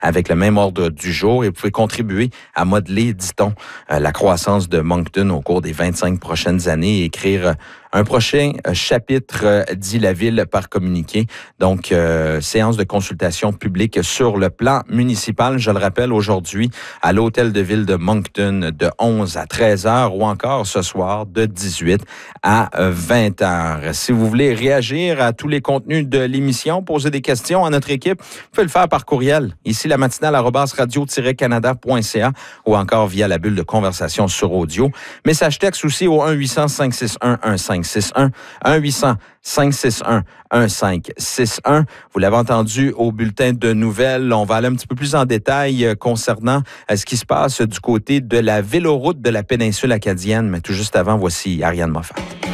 avec le même ordre du jour et vous pouvez contribuer à modeler, dit-on, la croissance de Moncton au cours des 25 prochaines années et écrire un prochain chapitre, dit la Ville par communiqué. Donc, séance de consultation publique sur le plan municipal, je le rappelle, aujourd'hui à l'Hôtel de Ville de Moncton de 11 à 13 heures ou encore ce soir de 18 à 20 heures. Si vous voulez réagir à tous les contenus de l'émission, poser des questions à notre équipe, vous pouvez le faire par courriel. Ici, la matinale @radio-canada.ca ou encore via la bulle de conversation sur audio. Message texte aussi au 1-800-561-1561. 1-800-561-1561. Vous l'avez entendu au bulletin de nouvelles. On va aller un petit peu plus en détail concernant ce qui se passe du côté de la véloroute de la péninsule acadienne. Mais tout juste avant, voici Ariane Moffat.